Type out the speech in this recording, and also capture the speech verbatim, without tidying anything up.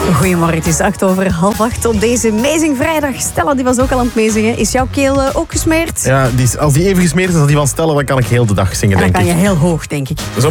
Goedemorgen, het is acht over half acht op deze Amazing Vrijdag. Stella, die was ook al aan het meezingen. Is jouw keel uh, ook gesmeerd? Ja, die is, als die even gesmeerd is als die van Stella, dan kan ik heel de dag zingen, En dan denk kan ik. je heel hoog, denk ik. Zo